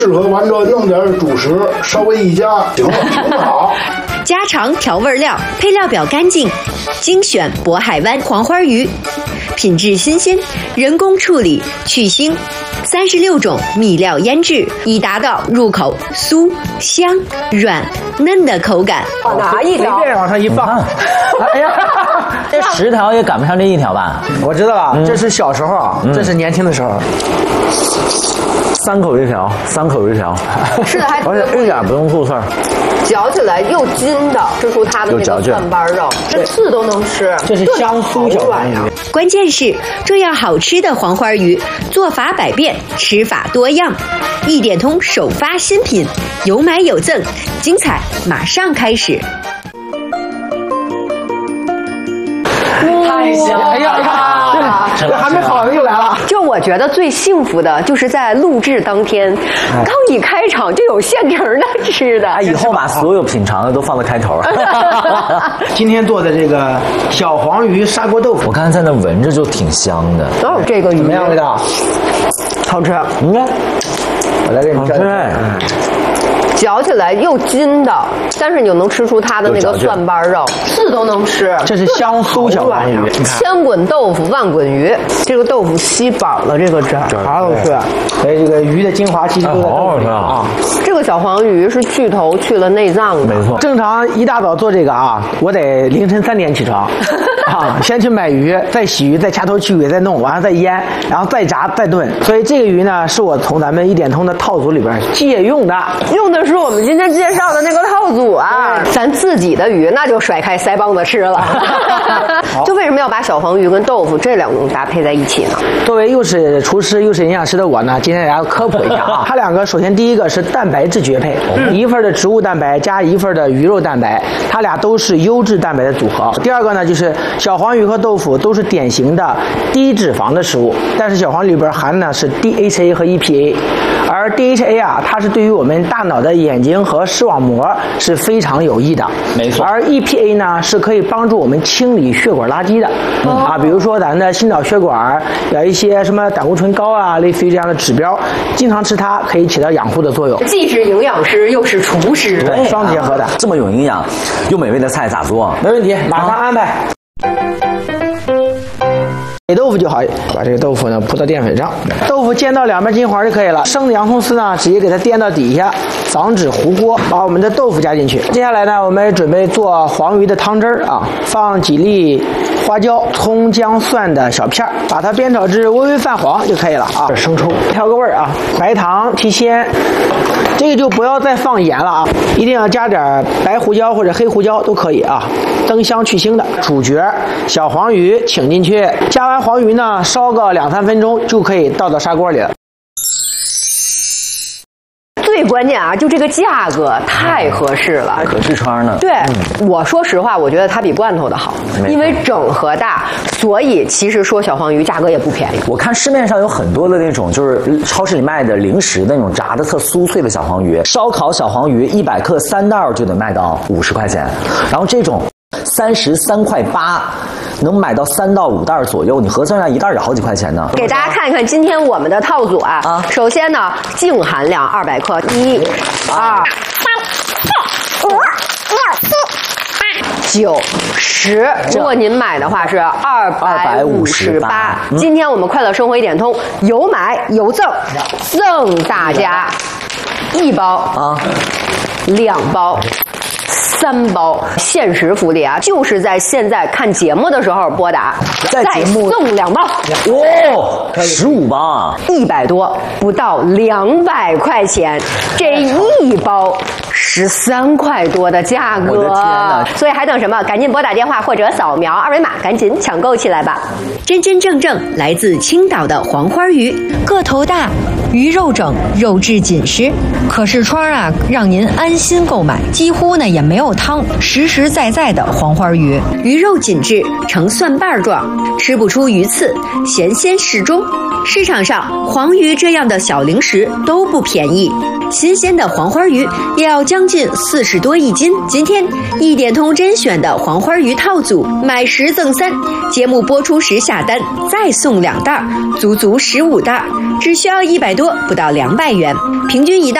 适合完了弄点主食，稍微一加，行了，挺好。 家常调味料，配料表干净，精选渤海湾黄花鱼，品质新鲜，人工处理去腥，36种秘料腌制，以达到入口酥香软嫩的口感。 拿一条随便往上一放， 哎呀，这10条也赶不上这1条吧？ 我知道了，这是小时候啊，这是年轻的时候。 3口1条，3口1条， 吃的还而且一点不用吐刺儿， 嚼起来又筋道，吃出它的那个蒜瓣肉，这刺都能吃。 这是香酥小黄鱼。 关键是这样好吃的黄花鱼，做法百变，吃法多样。一点通首发新品，有买有赠，精彩马上开始。 太香了！哎呀，这还没好呢，又来了。 就我觉得最幸福的就是在录制当天，刚一开场就有现成的吃的。 以后把所有品尝的都放在开头。 今天做的这个小黄鱼砂锅豆腐， 我刚才在那闻着就挺香的。 哦，这个鱼怎么样味道？ 好吃。 应该我来给你好吃。 嚼起来又筋道，但是你又能吃出它的那个蒜瓣肉，刺都能吃。 这是香酥小黄鱼，你看， 千滚豆腐万滚鱼，这个豆腐吸饱了这个汁儿，好好吃。 所以这个鱼的精华其实都在豆腐里啊。 这个小黄鱼是去头去了内脏的， 没错。 正常一大早做这个啊，我得凌晨3点起床啊，先去买鱼，再洗鱼，再掐头去尾，再弄，完了再腌，然后再炸再炖。所以这个鱼呢，是我从咱们一点通的套组里边借用的， 用的是我们今天介绍的那个套组啊。咱自己的鱼那就甩开腮帮子吃了。就为什么要把小黄鱼跟豆腐这2种搭配在一起呢？ 作为又是厨师又是营养师的我呢，今天给大家科普一下啊。它2个首先第一个是蛋白质绝配，1份的植物蛋白加1份的鱼肉蛋白，它俩都是优质蛋白的组合。第二个呢，就是小黄鱼和豆腐都是典型的低脂肪的食物，但是小黄鱼里边含的是 DHA 和 EPA， 而 DHA 啊，它是对于我们大脑的眼睛和视网膜是非常有益的， 没错。 而 EPA 呢，是可以帮助我们清理血管垃圾的，啊，比如说咱的心脑血管有一些什么胆固醇高啊，类似于这样的指标，经常吃它可以起到养护的作用。 既是营养师又是厨师， 对，双结合的， 这么有营养又美味的菜咋做？ 没问题，马上安排。给豆腐就好，把这个豆腐呢铺到淀粉上，豆腐煎到2边金黄就可以了。生的洋葱丝呢，直接给它垫到底下，防止糊锅。把我们的豆腐加进去。接下来呢，我们准备做黄鱼的汤汁儿啊，放几粒花椒、葱、姜、蒜的小片儿，把它煸炒至微微泛黄就可以了啊。生抽，调个味儿啊，白糖提鲜。这个就不要再放盐了啊，一定要加点白胡椒或者黑胡椒都可以啊，增香去腥的。主角小黄鱼请进去，加完黄鱼呢，烧个2-3分钟就可以倒到砂锅里了。 最关键啊，就这个价格太合适了， 还可视窗呢。 对，我说实话，我觉得它比罐头的好，因为整盒大，所以其实说小黄鱼价格也不便宜。 我看市面上有很多的那种，就是超市里卖的零食那种炸的特酥脆的小黄鱼，烧烤小黄鱼100克3袋就得卖到50块钱，然后这种33.8块，能买到3到5袋左右，你核算一下，一袋也好几块钱呢。 给大家看一看今天我们的套组啊，首先呢，净含量200克，1、2、3、4、5、6、7、8、9、10。如果您买的话是258。今天我们快乐生活一点通有买有赠，赠大家1包啊，2包。3包限时福利啊，就是在现在看节目的时候拨打，再送2包。 哦，15包啊 ，100多，不到200块钱，这1包13块多的价格。 我的天哪！ 所以还等什么？赶紧拨打电话或者扫描2维码，赶紧抢购起来吧！ 真真正正来自青岛的黄花鱼，个头大，鱼肉整，肉质紧实，可视窗啊，让您安心购买。几乎呢也没有汤，实实在在的黄花鱼，鱼肉紧致，呈蒜瓣状，吃不出鱼刺，咸鲜适中。市场上黄鱼这样的小零食都不便宜， 新鲜的黄花鱼也要将近40多一斤。今天一点通甄选的黄花鱼套组，买10赠3，节目播出时下单再送2袋，足足15袋，只需要100多，不到200元，平均一袋